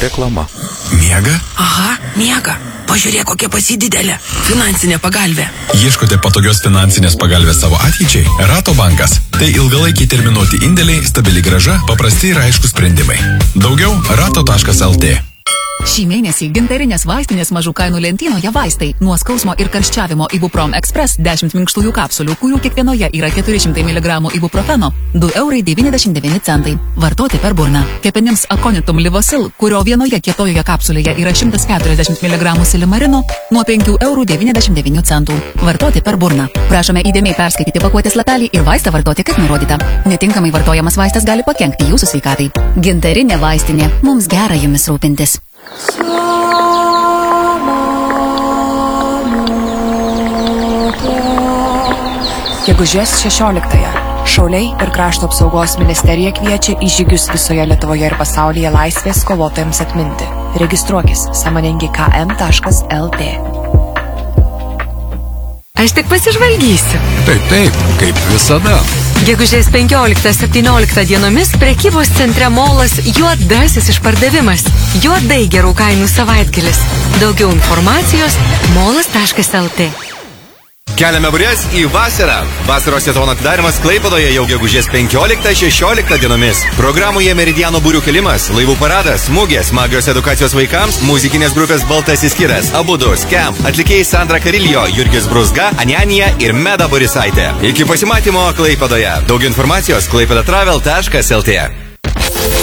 Reklama. Miega? Aha, miega. Pažiūrėk, kokia pasididelė. Finansinė pagalbė. Ieškote patogios finansinės pagalbės savo ateičiai? Rato bankas. Tai ilgalaikiai terminuoti indėliai, stabili grąža, paprasti ir aiškus sprendimai. Daugiau rato.lt. Šį mėnesį gintarinės vaistinės mažų kainų lentynoje vaistai. Nuo skausmo ir karščiavimo Ibuprom Express 10 minkštųjų kapsulių, kurių kiekvienoje yra 400 mg ibuprofeno, 2,99 €. Vartoti per burną. Kepenims Aconitum Livosil, kurio vienoje kietojoje kapsulėje yra 140 mg silimarino, nuo 5,99 €. Vartoti per burną. Prašome įdėmiai perskaityti pakuotės lapelį ir vaistą vartoti kaip nurodyta. Netinkamai vartojamas vaistas gali pakenkti jūsų sveikatai. Gintarinė vaistinė. Mums gera jumis rūpintis. Gegužės 16-ąją Šauliai ir Krašto apsaugos ministerija kviečia į žygius visoje Lietuvoje ir pasaulyje laisvės kovotojams atminti. Registruokis sąmoningi.km.lt. Aš tik pasižvalgysiu. Taip, kaip visada. Gegužės 15-17 dienomis prekybos centre Molas juodasis išpardavimas. Juodai gerų kainų savaitgalis. Daugiau informacijos molas.lt. Keliame burės į vasarą. Vasaros sezono atidarimas Klaipėdoje jau gegužės 15-16 dienomis. Programoje Meridiano būrių kelimas, laivų paradas, mugės, smagios edukacijos vaikams, muzikinės grupės Baltasis kiras, Abudu, Scam, atlikėjai Sandra Kariljo, Jurgis Brusga, Anjanija ir Meda Borisaitė. Iki pasimatymo Klaipėdoje. Daugiau informacijos klaipėdatravel.lt.